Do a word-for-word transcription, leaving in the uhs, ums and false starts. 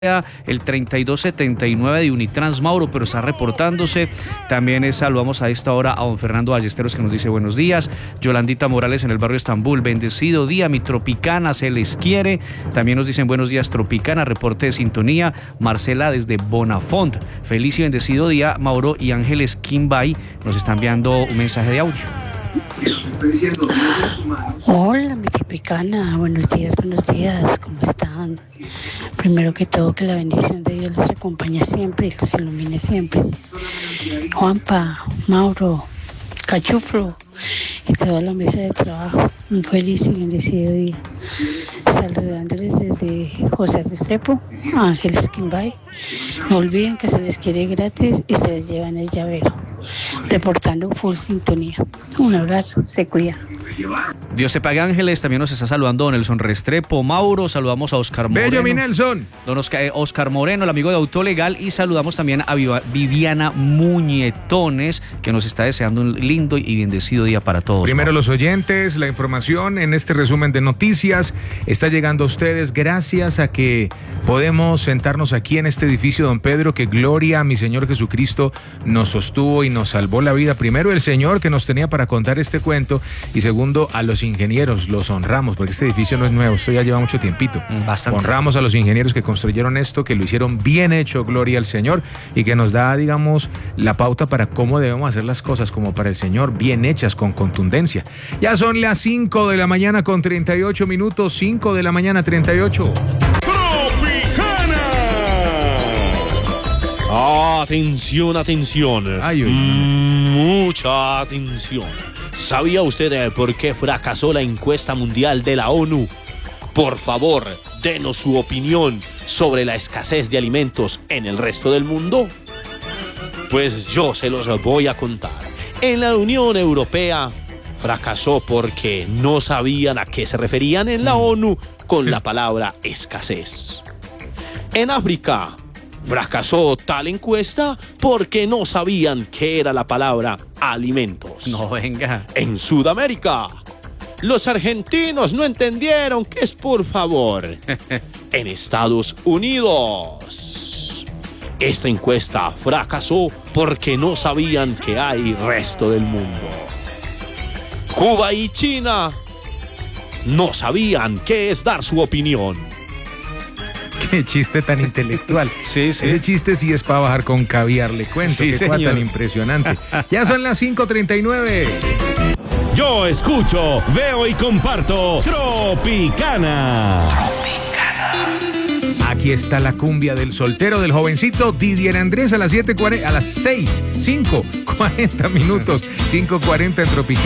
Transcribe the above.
el treinta y dos setenta y nueve de Unitrans Mauro, pero está reportándose. También es, saludamos a esta hora a don Fernando Ballesteros, que nos dice buenos días. Yolandita Morales en el barrio Estambul, bendecido día, mi Tropicana se les quiere. También nos dicen buenos días Tropicana, reporte de sintonía. Marcela desde Bonafont, feliz y bendecido día. Mauro y Ángeles Kimbay nos están enviando un mensaje de audio. Hola, mi Tropicana, buenos días, buenos días, ¿cómo están? Primero que todo, que la bendición de Dios los acompañe siempre y los ilumine siempre. Juanpa, Mauro, Cachuflo y toda la mesa de trabajo, un feliz y bendecido día. Saludándoles desde José Restrepo, Ángeles Kimbay. No olviden que se les quiere gratis y se les llevan el llavero. Reportando full sintonía. Un abrazo, se cuida. Dios te pague, Ángeles. También nos está saludando don Nelson Restrepo. Mauro, saludamos a Oscar Moreno. Bello, mi Nelson. Don Oscar, Oscar Moreno, el amigo de Autolegal. Y saludamos también a Viviana Muñetones, que nos está deseando un lindo y bendecido día para todos. Primero Mauro. Los oyentes, la información en este resumen de noticias está llegando a ustedes gracias a que podemos sentarnos aquí en este edificio, don Pedro, que gloria a mi Señor Jesucristo nos sostuvo y nos salvó la vida. Primero el Señor que nos tenía para contar este cuento, y segundo a los ingenieros, los honramos, porque este edificio no es nuevo, esto ya lleva mucho tiempito. Bastante. Honramos a los ingenieros que construyeron esto, que lo hicieron bien hecho, gloria al Señor, y que nos da, digamos, la pauta para cómo debemos hacer las cosas como para el Señor, bien hechas, con contundencia. Ya son las cinco de la mañana con treinta y ocho minutos, cinco de la mañana treinta y ocho. Atención, atención. Ay, uy. Mucha atención. ¿Sabía usted por qué fracasó la encuesta mundial de la ONU? Por favor, denos su opinión sobre la escasez de alimentos en el resto del mundo. Pues yo se los voy a contar. En la Unión Europea fracasó porque no sabían a qué se referían en la ONU con la palabra escasez. En África fracasó tal encuesta porque no sabían qué era la palabra alimentos. No, venga. En Sudamérica, los argentinos no entendieron qué es por favor. En Estados Unidos, esta encuesta fracasó porque no sabían que hay resto del mundo. Cuba y China no sabían qué es dar su opinión. Qué chiste tan intelectual. Sí, sí. Ese chiste sí es para bajar con caviar, le cuento. Sí, qué cosa señor. tan impresionante. Ya son las cinco treinta y nueve. Yo escucho, veo y comparto Tropicana. Aquí está la cumbia del soltero, del jovencito Didier Andrés a las siete cuarenta, a las seis, cinco cuarenta minutos, cinco cuarenta en Tropicana.